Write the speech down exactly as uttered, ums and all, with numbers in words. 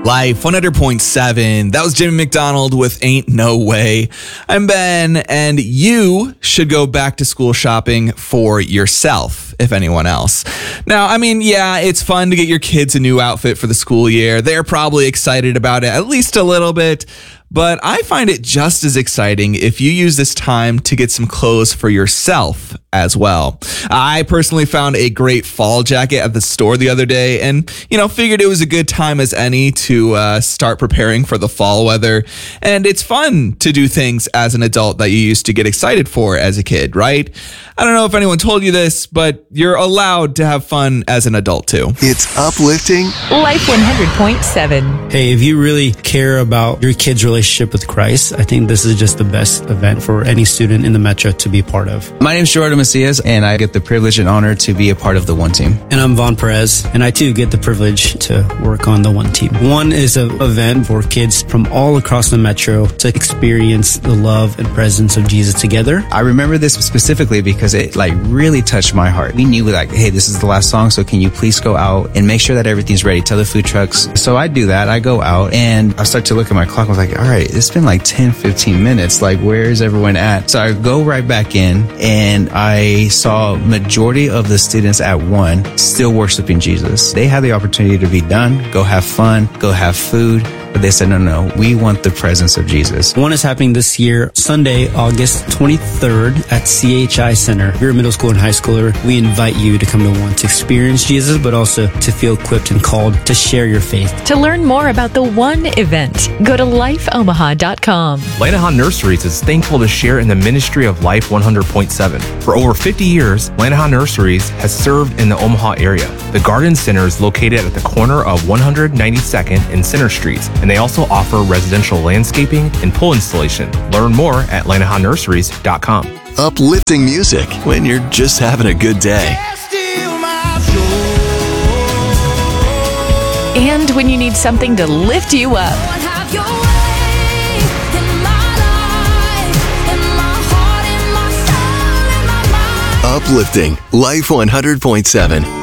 Life one hundred point seven. That was Jimmy McDonald with Ain't No Way. I'm Ben, and you should go back to school shopping for yourself, if anyone else. Now, I mean, yeah, it's fun to get your kids a new outfit for the school year. They're probably excited about it, at least a little bit. But I find it just as exciting if you use this time to get some clothes for yourself as well. I personally found a great fall jacket at the store the other day and, you know, figured it was a good time as any to uh, start preparing for the fall weather. And it's fun to do things as an adult that you used to get excited for as a kid, right? I don't know if anyone told you this, but you're allowed to have fun as an adult too. It's uplifting. Life one hundred point seven. Hey, if you really care about your kid's relationship with Christ, I think this is just the best event for any student in the Metro to be a part of. My name is Gerardo Macias, and I get the privilege and honor to be a part of the One Team. And I'm Vaughn Perez, and I too get the privilege to work on the One Team. One is an event for kids from all across the Metro to experience the love and presence of Jesus together. I remember this specifically because it like really touched my heart. We knew like, hey, this is the last song, so can you please go out and make sure that everything's ready? Tell the food trucks. So I do that. I go out and I start to look at my clock. I was like, all right, it's been like ten, fifteen minutes. Like, where is everyone at? So I go right back in and I saw majority of the students at one still worshiping Jesus. They had the opportunity to be done, go have fun, go have food. But they said, no, no, we want the presence of Jesus. One is happening this year, Sunday, August twenty-third at C H I Center. If you're a middle school and high schooler, we invite you to come to one to experience Jesus, but also to feel equipped and called to share your faith. To learn more about the One event, go to life omaha dot com. Lanahan Nurseries is thankful to share in the ministry of Life one hundred point seven. For over fifty years, Lanahan Nurseries has served in the Omaha area. The Garden Center is located at the corner of one hundred ninety-second and Center Streets, and they also offer residential landscaping and pool installation. Learn more at lanahan nurseries dot com. Uplifting music when you're just having a good day. And when you need something to lift you up. Uplifting Life one hundred point seven.